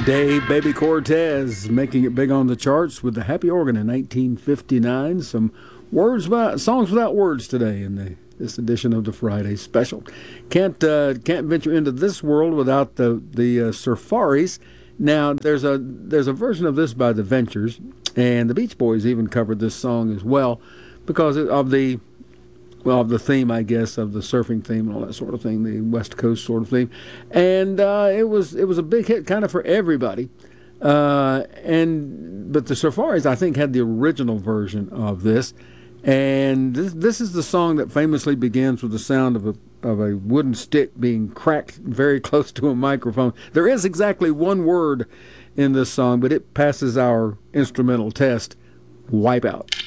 Dave Baby Cortez making it big on the charts with the Happy Organ in 1959. Some songs without words today in this edition of the Friday Special. Can't venture into this world without the Surfaris. Now there's a version of this by the Ventures, and the Beach Boys even covered this song as well because of the theme, I guess, of the surfing theme and all that sort of thing, the West Coast sort of theme. And it was a big hit kind of for everybody. But the Surfaris, I think, had the original version of this. And this is the song that famously begins with the sound of a wooden stick being cracked very close to a microphone. There is exactly one word in this song, but it passes our instrumental test, Wipeout.